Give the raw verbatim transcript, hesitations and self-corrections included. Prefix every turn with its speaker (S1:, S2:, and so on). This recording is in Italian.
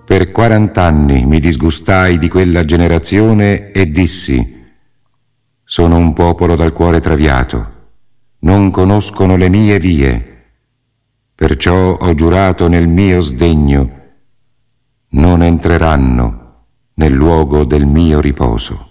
S1: Per quarant'anni mi disgustai di quella generazione e dissi: sono un popolo dal cuore traviato, non conoscono le mie vie, perciò ho giurato nel mio sdegno: non entreranno nel luogo del mio riposo.